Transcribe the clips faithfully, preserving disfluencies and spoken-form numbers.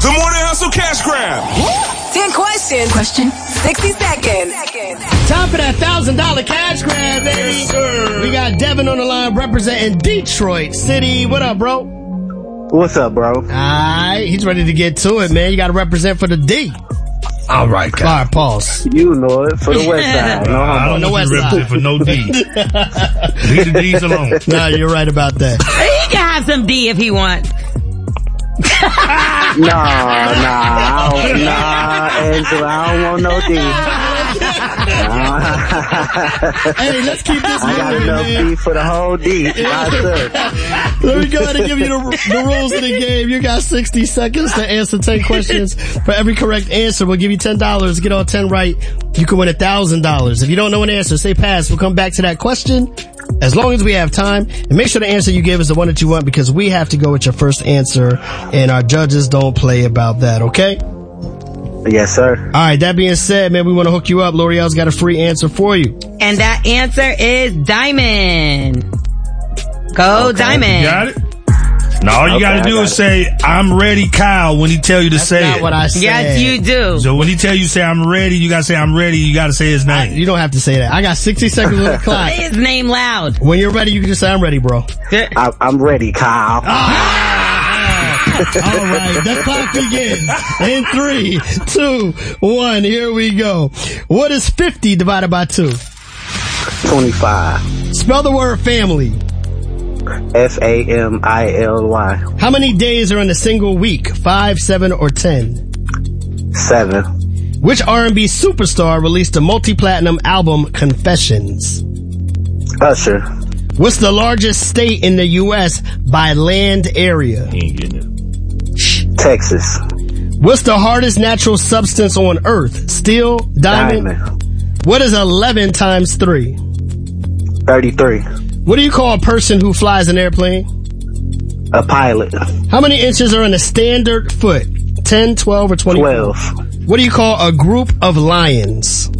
The Morning Hustle Cash Grab. Ten questions. Question. sixty seconds. Time for that one thousand dollars cash grab, baby. Yes, sir. We got Devin on the line representing Detroit City. What up, bro? What's up, bro? All right, he's ready to get to it, man. You got to represent for the D. All right, guys. All right, pause. You know it, for the west side. No, I don't the know west you represent side. for no D. Leave the D's alone. No, you're right about that. He can have some D if he wants. Nah, nah, I don't, nah, Angela, I don't want no D. Hey, let's keep this I got moving, enough man. D for the whole D. Yes, sir. Let me go ahead and give you the, the rules of the game. You got sixty seconds to answer ten questions. For every correct answer, we'll give you ten dollars. Get all ten right, you can win one thousand dollars. If you don't know an answer, say pass. We'll come back to that question as long as we have time. And make sure the answer you give is the one that you want, because we have to go with your first answer, and our judges don't play about that, okay? Yes, sir. All right, that being said, man, we want to hook you up. L'Oreal's got a free answer for you. And that answer is Diamond. Go Okay. Diamond. You got it? No, all you Okay, gotta I do got is it. say, I'm ready, Kyle, when he tell you to That's say not it. what I said. Yes, you do. So when he tell you say I'm ready, you gotta say I'm ready, you gotta say his I- name. you don't have to say that. I got sixty seconds on the clock. Say his name loud. When you're ready, you can just say, I'm ready, bro. I, I'm ready, Kyle. All right, the clock begins in three, two, one. Here we go. What is fifty divided by two? twenty-five. Spell the word family. F A M I L Y. How many days are in a single week? Five, seven, or ten? Seven. Which R and B superstar released a multi-platinum album, Confessions? Usher. What's the largest state in the U S by land area? He ain't getting it. Texas. What's the hardest natural substance on Earth? Steel, diamond? Diamond. What is eleven times three? thirty-three. What do you call a person who flies an airplane? A pilot. How many inches are in a standard foot? ten, twelve, or twenty? twelve. What do you call a group of lions?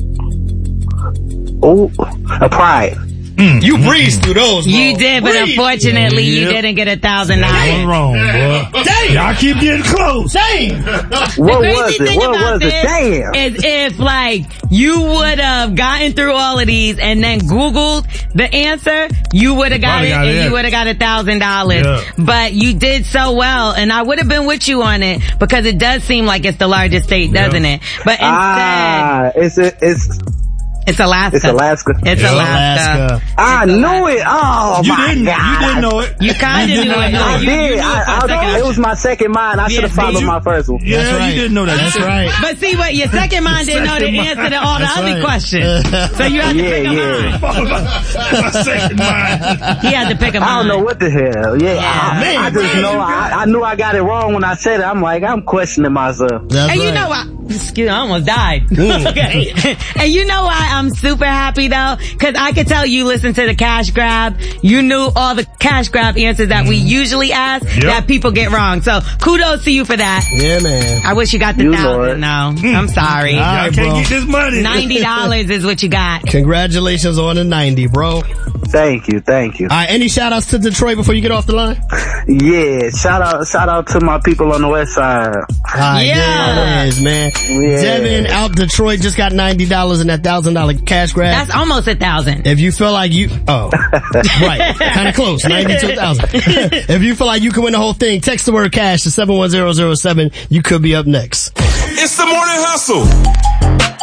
Oh, a pride. You breezed through those, bro. You did, but Breezed. unfortunately you Yep. didn't get a thousand What's dollars. wrong, boy? Damn. Y'all keep getting close. Damn. What Crazy was it? thing What about was this it? Damn. is if like you would have gotten through all of these and then Googled the answer, you would have got Probably it got and it. you would have got a thousand dollars. Yeah. But you did so well, and I would have been with you on it because it does seem like it's the largest state, doesn't it? But instead, Ah, it's it, it's it's Alaska. it's Alaska. It's Yeah. Alaska. Alaska. I It's knew Alaska. it. Oh You my didn't, god. you didn't know it. You kind of You knew did not it. know I it. You- did. you knew it I, for a I, second. it was my second mind. I should have Yeah, followed did my first one. Yeah, That's right. you didn't know that. That's right. But see what, your second mind didn't know the Second answer to all the That's other right. questions. So you had to Yeah, pick a yeah. mind. My second mind. He had to pick a I mind. don't know what the hell. Yeah, Yeah. I, Man, I just man, know you I, I knew I got it wrong when I said it. I'm like, I'm questioning myself. That's And you right. know why? Excuse me, I almost died. Okay. And you know why I'm super happy though? Cause I could tell you listen to the cash grab. You knew all the cash grab answers that we usually ask Yep. that people get wrong. So kudos to you for that. Yeah, man. I wish you got the You know thousand. it. No, I'm sorry. All Y'all right, can't bro. get this money. Ninety dollars is what you got. Congratulations on the ninety, bro. Thank you, thank you. All right, any shout outs to Detroit before you get off the line? Yeah, shout out, shout out to my people on the west side. All right, Yeah. there it is, man. Yeah. Devin out Detroit just got ninety dollars in that one thousand dollars cash grab. That's almost a thousand. If you feel like you, oh, right, kind of close, ninety-two thousand. If you feel like you can win the whole thing, text the word cash to seven one zero zero seven. You could be up next. It's the Morning Hustle.